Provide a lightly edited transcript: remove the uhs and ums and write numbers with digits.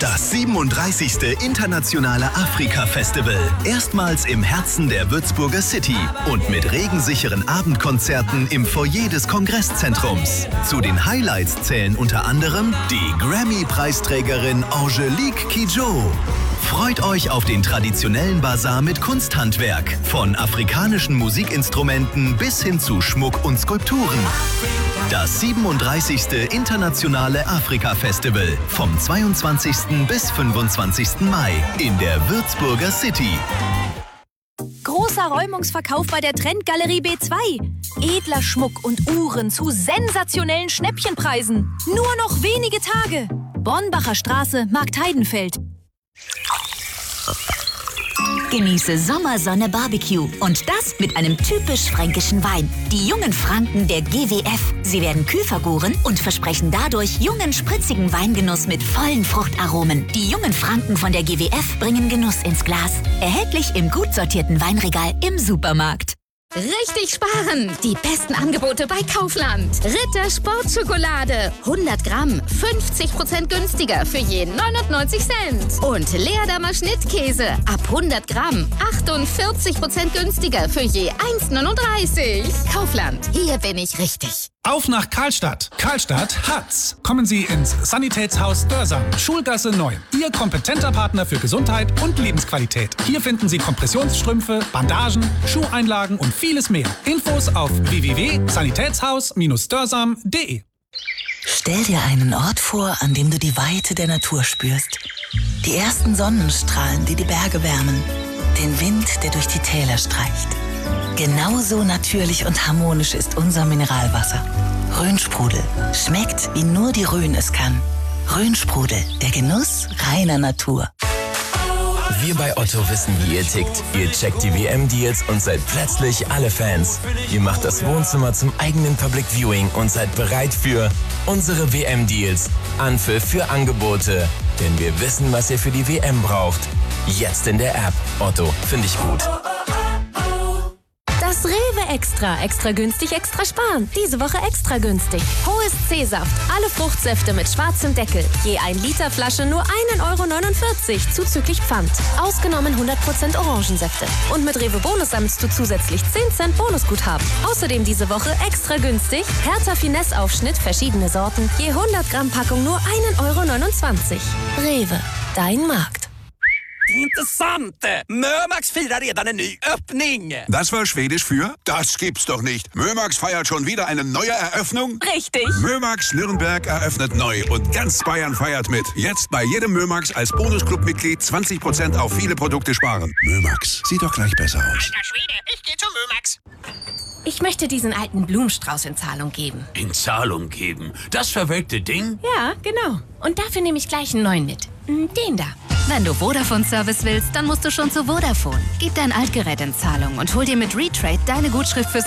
Das 37. Internationale Afrika-Festival. Erstmals im Herzen der Würzburger City und mit regensicheren Abendkonzerten im Foyer des Kongresszentrums. Zu den Highlights zählen unter anderem die Grammy-Preisträgerin Angelique Kidjo. Freut euch auf den traditionellen Basar mit Kunsthandwerk, von afrikanischen Musikinstrumenten bis hin zu Schmuck und Skulpturen. Das 37. Internationale Afrika-Festival vom 22. bis 25. Mai in der Würzburger City. Großer Räumungsverkauf bei der Trendgalerie B2. Edler Schmuck und Uhren zu sensationellen Schnäppchenpreisen. Nur noch wenige Tage. Bornbacher Straße, Marktheidenfeld. Genieße Sommersonne Barbecue und das mit einem typisch fränkischen Wein. Die jungen Franken der GWF. Sie werden kühl vergoren und versprechen dadurch jungen, spritzigen Weingenuss mit vollen Fruchtaromen. Die jungen Franken von der GWF bringen Genuss ins Glas. Erhältlich im gut sortierten Weinregal im Supermarkt. Richtig sparen! Die besten Angebote bei Kaufland. Ritter Sportschokolade. 100 Gramm, 50% günstiger für je 99 Cent. Und Leerdammer Schnittkäse. Ab 100 Gramm, 48% günstiger für je 1,39. Kaufland, hier bin ich richtig. Auf nach Karlstadt. Karlstadt hat's. Kommen Sie ins Sanitätshaus Dörsam, Schulgasse 9. Ihr kompetenter Partner für Gesundheit und Lebensqualität. Hier finden Sie Kompressionsstrümpfe, Bandagen, Schuheinlagen und vieles mehr. Infos auf www.sanitätshaus-dörsam.de. Stell dir einen Ort vor, an dem du die Weite der Natur spürst. Die ersten Sonnenstrahlen, die die Berge wärmen. Den Wind, der durch die Täler streicht. Genauso natürlich und harmonisch ist unser Mineralwasser. Rhönsprudel. Schmeckt, wie nur die Rhön es kann. Rhönsprudel. Der Genuss reiner Natur. Wir bei Otto wissen, wie ihr tickt. Ihr checkt die WM-Deals und seid plötzlich alle Fans. Ihr macht das Wohnzimmer zum eigenen Public Viewing und seid bereit für unsere WM-Deals. Anpfiff für Angebote. Denn wir wissen, was ihr für die WM braucht. Jetzt in der App. Otto, finde ich gut. Das Rewe Extra. Extra günstig, extra sparen. Diese Woche extra günstig. Hohes C-Saft. Alle Fruchtsäfte mit schwarzem Deckel. Je 1 Liter Flasche nur 1,49 € zuzüglich Pfand. Ausgenommen 100% Orangensäfte. Und mit Rewe Bonus sammelst du zusätzlich 10 Cent Bonusguthaben. Außerdem diese Woche extra günstig. Hertha Finesse Aufschnitt, verschiedene Sorten. Je 100 Gramm Packung nur 1,29 €. Rewe. Dein Markt. Intressant! Mömax firar redan en ny öppning. Das war Schwedisch für? Das gibt's doch nicht. Mömax feiert schon wieder eine neue Eröffnung? Richtig. Mömax Nürnberg eröffnet neu und ganz Bayern feiert mit. Jetzt bei jedem Mömax als Bonusclub-Mitglied 20% auf viele Produkte sparen. Mömax, sieht doch gleich besser aus. Alter Schwede, ich geh zu Mömax. Ich möchte diesen alten Blumenstrauß in Zahlung geben. In Zahlung geben? Das verwelkte Ding? Ja, genau. Und dafür nehme ich gleich einen neuen mit. Den da. Wenn du Vodafone-Service willst, dann musst du schon zu Vodafone. Gib dein Altgerät in Zahlung und hol dir mit Retrade deine Gutschrift für